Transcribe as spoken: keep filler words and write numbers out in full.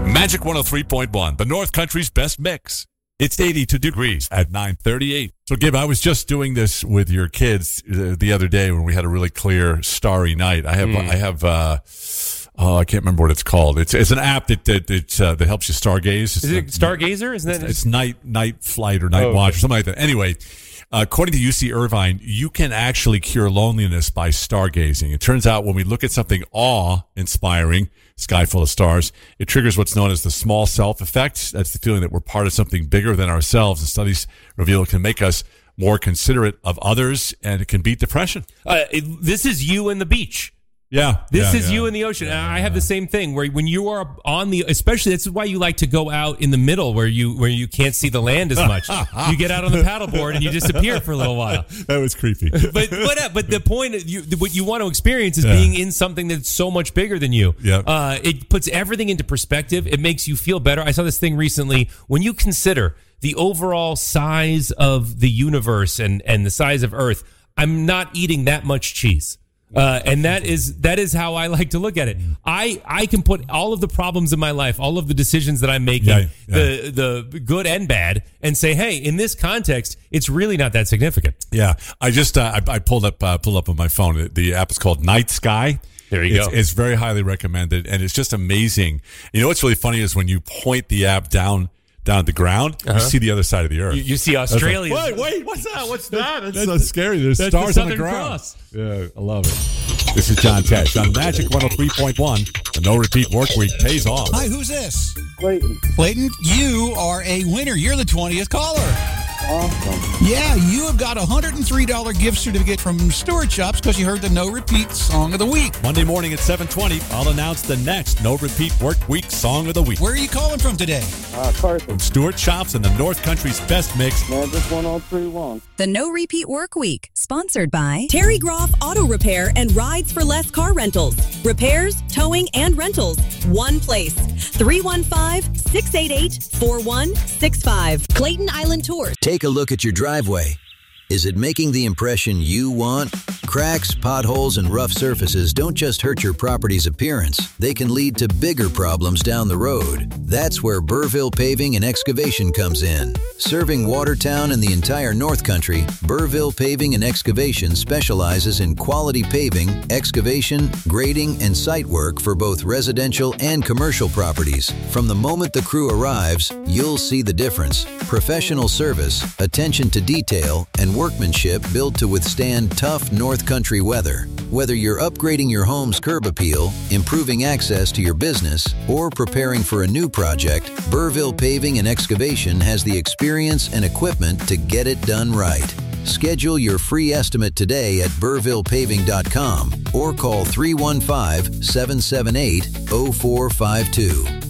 Magic one oh three point one, the North Country's best mix. It's eighty-two degrees at nine thirty-eight. So, Gib, I was just doing this with your kids uh, the other day when we had a really clear, starry night. I have, mm. I have, uh, oh, I can't remember what it's called. It's it's an app that that that, uh, that helps you stargaze. It's Is it the, Stargazer? Isn't that? It's, it's night night flight or night oh, watch okay. or something like that. Anyway. Uh, according to U C Irvine, you can actually cure loneliness by stargazing. It turns out when we look at something awe-inspiring, sky full of stars, it triggers what's known as the small self effect. That's the feeling that we're part of something bigger than ourselves. And studies reveal it can make us more considerate of others, and it can beat depression. Uh, it, this is you and the beach. Yeah. This yeah, is yeah. you in the ocean. Yeah, I have yeah. the same thing where when you are on the, especially that's why you like to go out in the middle where you where you can't see the land as much. You get out on the paddleboard and you disappear for a little while. That was creepy. but but but the point, you, what you want to experience is yeah. being in something that's so much bigger than you. Yeah. Uh, it puts everything into perspective. It makes you feel better. I saw this thing recently. When you consider the overall size of the universe and and the size of Earth, I'm not eating that much cheese. Uh, and that is that is how I like to look at it. I, I can put all of the problems in my life, all of the decisions that I'm making, yeah, yeah. the the good and bad, and say, hey, in this context, it's really not that significant. Yeah, I just uh, I, I pulled up uh, pulled up on my phone. The app is called Night Sky. There you it's, go. It's very highly recommended, and it's just amazing. You know what's really funny is when you point the app down. down at the ground, uh-huh. you see the other side of the earth. You, you see Australia. Like, wait, wait, what's that? What's that? That's, that's so scary. There's that's stars the on the ground. Cross. Yeah, I love it. This is John Tesh on Magic one oh three point one. The No Repeat Work Week pays off. Hi, who's this? Clayton. Clayton, you are a winner. You're the twentieth caller. Awesome. Yeah, you have got a one hundred three dollars gift certificate from Stewart Shops because you heard the No Repeat Song of the Week. Monday morning at seven twenty, I'll announce the next No Repeat Work Week Song of the Week. Where are you calling from today? Uh, Carson. From Stewart Shops and the North Country's best mix. Magic one oh three point one. The No Repeat Work Week, sponsored by Terry Groff Auto Repair and Rides for Less Car Rentals. Repairs, towing, and rentals. One place. three one five, six eight eight, four one six five. Clayton Island Tours. Take a look at your driveway. Is it making the impression you want? Cracks, potholes, and rough surfaces don't just hurt your property's appearance. They can lead to bigger problems down the road. That's where Burville Paving and Excavation comes in. Serving Watertown and the entire North Country, Burville Paving and Excavation specializes in quality paving, excavation, grading, and site work for both residential and commercial properties. From the moment the crew arrives, you'll see the difference. Professional service, attention to detail, and workmanship built to withstand tough North Country weather. Whether you're upgrading your home's curb appeal, improving access to your business, or preparing for a new project, Burville Paving and Excavation has the experience and equipment to get it done right. Schedule your free estimate today at burville paving dot com or call three one five, seven seven eight, oh four five two.